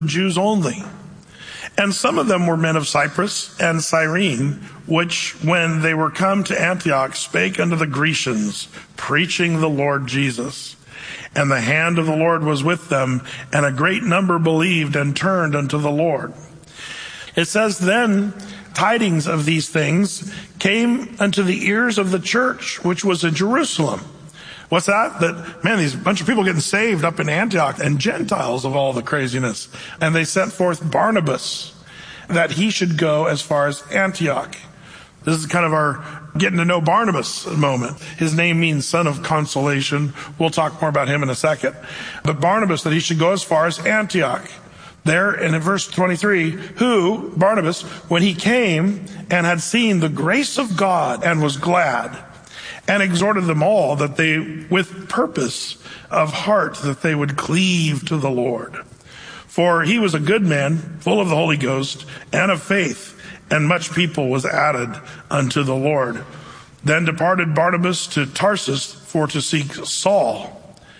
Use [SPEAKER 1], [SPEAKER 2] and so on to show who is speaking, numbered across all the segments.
[SPEAKER 1] Jews only. And some of them were men of Cyprus and Cyrene, which when they were come to Antioch spake unto the Grecians, preaching the Lord Jesus. And the hand of the Lord was with them, and a great number believed and turned unto the Lord. It says, then tidings of these things came unto the ears of the church, which was in Jerusalem. What's that? That, man, these bunch of people getting saved up in Antioch, and Gentiles of all the craziness. And they sent forth Barnabas, that he should go as far as Antioch. This is kind of our getting to know Barnabas moment. His name means son of consolation. We'll talk more about him in a second. But Barnabas, that he should go as far as Antioch. There, and in verse 23, who, Barnabas, when he came and had seen the grace of God and was glad, and exhorted them all that they, with purpose of heart, that they would cleave to the Lord. For he was a good man, full of the Holy Ghost and of faith, and much people was added unto the Lord. Then departed Barnabas to Tarsus for to seek Saul.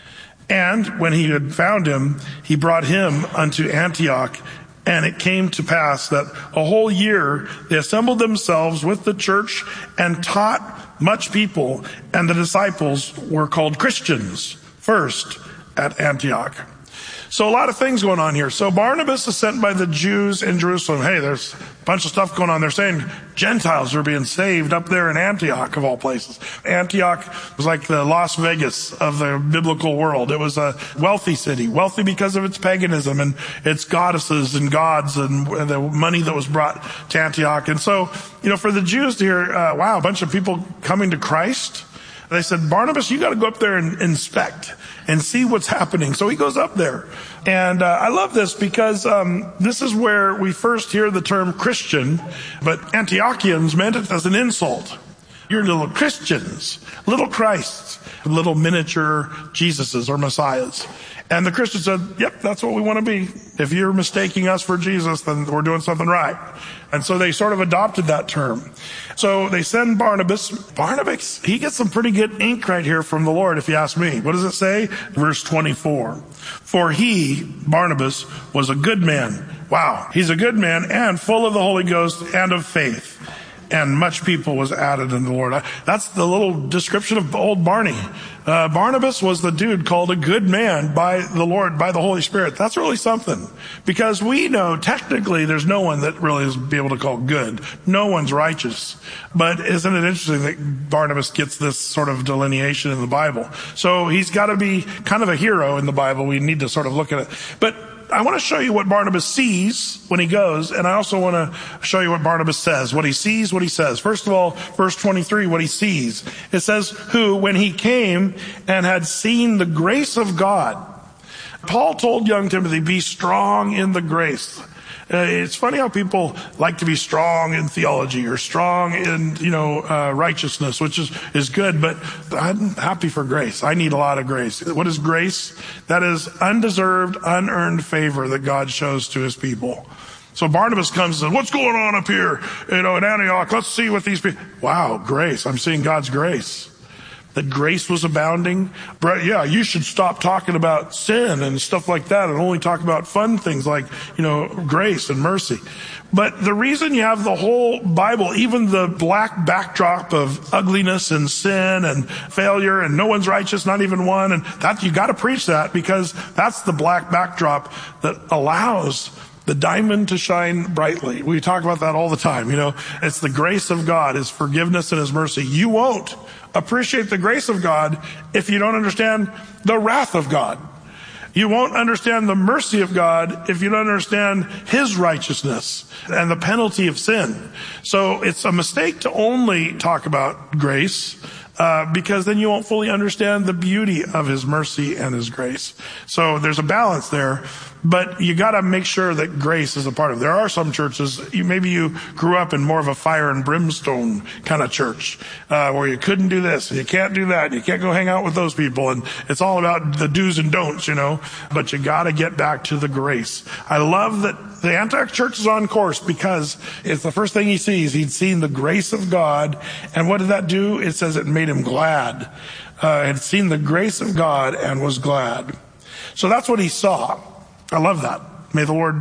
[SPEAKER 1] And when he had found him, he brought him unto Antioch. And it came to pass that a whole year they assembled themselves with the church and taught much people, and the disciples were called Christians first at Antioch. So a lot of things going on here. So Barnabas is sent by the Jews in Jerusalem. Hey, there's a bunch of stuff going on. They're saying Gentiles are being saved up there in Antioch, of all places. Antioch was like the Las Vegas of the biblical world. It was a wealthy city, wealthy because of its paganism and its goddesses and gods and the money that was brought to Antioch. And so, for the Jews to hear, wow, a bunch of people coming to Christ, they said, Barnabas, you got to go up there and inspect and see what's happening. So he goes up there. And I love this because this is where we first hear the term Christian, but Antiochians meant it as an insult. You're little Christians, little Christs, little miniature Jesuses or Messiahs. And the Christians said, yep, that's what we want to be. If you're mistaking us for Jesus, then we're doing something right. And so they sort of adopted that term. So they send Barnabas. Barnabas, he gets some pretty good ink right here from the Lord, if you ask me. What does it say? Verse 24. For he, Barnabas, was a good man. Wow. He's a good man and full of the Holy Ghost and of faith. And much people was added in the Lord. That's the little description of old Barney. Barnabas was the dude called a good man by the Lord, by the Holy Spirit. That's really something. Because we know technically there's no one that really is be able to call good. No one's righteous. But isn't it interesting that Barnabas gets this sort of delineation in the Bible? So he's got to be kind of a hero in the Bible. We need to sort of look at it. But I want to show you what Barnabas sees when he goes, and I also want to show you what Barnabas says, what he sees, what he says. First of all, verse 23, what he sees. It says, who, when he came and had seen the grace of God. Paul told young Timothy, be strong in the grace. It's funny how people like to be strong in theology or strong in, righteousness, which is good, but I'm happy for grace. I need a lot of grace. What is grace? That is undeserved, unearned favor that God shows to his people. So Barnabas comes and says, what's going on up here, in Antioch? Let's see what these people, wow, grace. I'm seeing God's grace. That grace was abounding. Yeah, you should stop talking about sin and stuff like that and only talk about fun things like, grace and mercy. But the reason you have the whole Bible, even the black backdrop of ugliness and sin and failure and no one's righteous, not even one, and that you got to preach that because that's the black backdrop that allows the diamond to shine brightly. We talk about that all the time. It's the grace of God, his forgiveness and his mercy. You won't appreciate the grace of God if you don't understand the wrath of God. You won't understand the mercy of God if you don't understand his righteousness and the penalty of sin. So it's a mistake to only talk about grace, because then you won't fully understand the beauty of his mercy and his grace. So there's a balance there. But you got to make sure that grace is a part of it. There are some churches, maybe you grew up in more of a fire and brimstone kind of church, where you couldn't do this, and you can't do that, and you can't go hang out with those people, and it's all about the do's and don'ts, But you got to get back to the grace. I love that the Antioch church is on course because it's the first thing he sees. He'd seen the grace of God, and what did that do? It says it made him glad. Had seen the grace of God and was glad. So that's what he saw. I love that. May the Lord